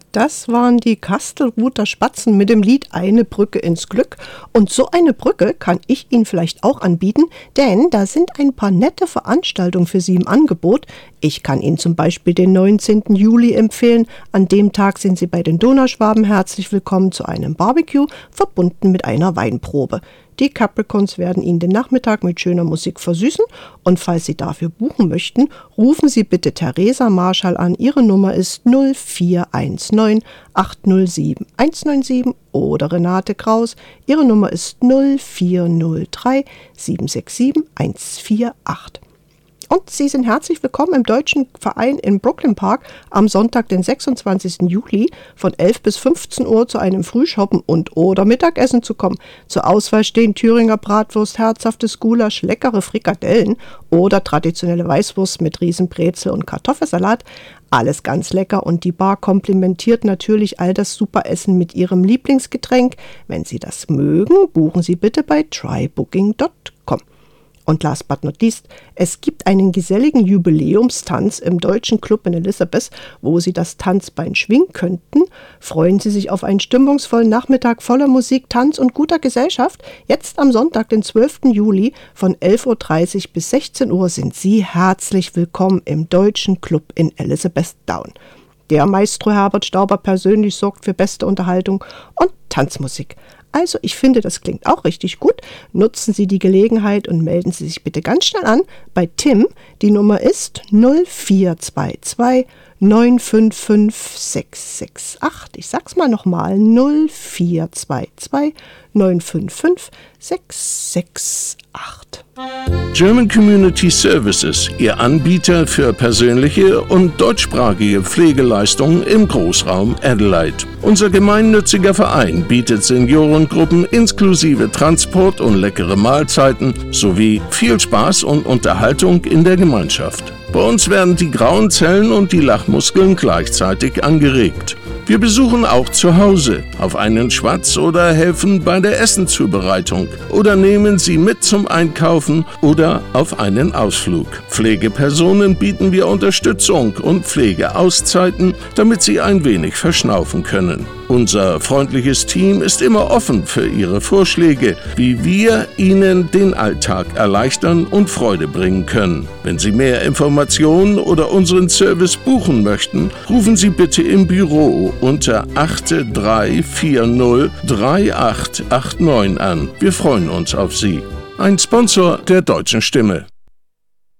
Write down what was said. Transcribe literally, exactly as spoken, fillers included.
Das waren die Kastelruther Spatzen mit dem Lied Eine Brücke ins Glück. Und so eine Brücke kann ich Ihnen vielleicht auch anbieten, denn da sind ein paar nette Veranstaltungen für Sie im Angebot. Ich kann Ihnen zum Beispiel den neunzehnten Juli empfehlen. An dem Tag sind Sie bei den Donauschwaben herzlich willkommen zu einem Barbecue, verbunden mit einer Weinprobe. Die Capricorns werden Ihnen den Nachmittag mit schöner Musik versüßen und falls Sie dafür buchen möchten, rufen Sie bitte Theresa Marschall an. Ihre Nummer ist null vier eins neun acht null sieben eins neun sieben oder Renate Kraus. Ihre Nummer ist null vier null drei sieben sechs sieben eins vier acht. Und Sie sind herzlich willkommen im Deutschen Verein in Brooklyn Park am Sonntag, den sechsundzwanzigsten Juli von elf bis fünfzehn Uhr zu einem Frühschoppen und oder Mittagessen zu kommen. Zur Auswahl stehen Thüringer Bratwurst, herzhaftes Gulasch, leckere Frikadellen oder traditionelle Weißwurst mit Riesenbrezel und Kartoffelsalat. Alles ganz lecker und die Bar komplimentiert natürlich all das Superessen mit ihrem Lieblingsgetränk. Wenn Sie das mögen, buchen Sie bitte bei try booking dot com. Und last but not least, es gibt einen geselligen Jubiläumstanz im Deutschen Club in Elisabeth, wo Sie das Tanzbein schwingen könnten. Freuen Sie sich auf einen stimmungsvollen Nachmittag voller Musik, Tanz und guter Gesellschaft. Jetzt am Sonntag, den zwölften Juli von elf Uhr dreißig bis sechzehn Uhr sind Sie herzlich willkommen im Deutschen Club in Elizabethtown. Der Maestro Herbert Stauber persönlich sorgt für beste Unterhaltung und Tanzmusik. Also, ich finde, das klingt auch richtig gut. Nutzen Sie die Gelegenheit und melden Sie sich bitte ganz schnell an bei Tim. Die Nummer ist null vier zwei zwei neun fünf fünf sechs sechs acht. Ich sag's mal nochmal, null vier zwei zwei neun fünf fünf sechs sechs acht. German Community Services, Ihr Anbieter für persönliche und deutschsprachige Pflegeleistungen im Großraum Adelaide. Unser gemeinnütziger Verein bietet Seniorengruppen inklusive Transport und leckere Mahlzeiten sowie viel Spaß und Unterhaltung in der Gemeinschaft. Bei uns werden die grauen Zellen und die Lachmuskeln gleichzeitig angeregt. Wir besuchen auch zu Hause auf einen Schwatz oder helfen bei der Essenzubereitung oder nehmen Sie mit zum Einkaufen oder auf einen Ausflug. Pflegepersonen bieten wir Unterstützung und Pflegeauszeiten, damit sie ein wenig verschnaufen können. Unser freundliches Team ist immer offen für Ihre Vorschläge, wie wir Ihnen den Alltag erleichtern und Freude bringen können. Wenn Sie mehr Informationen oder unseren Service buchen möchten, rufen Sie bitte im Büro unter acht drei vier null drei acht acht neun an. Wir freuen uns auf Sie. Ein Sponsor der Deutschen Stimme.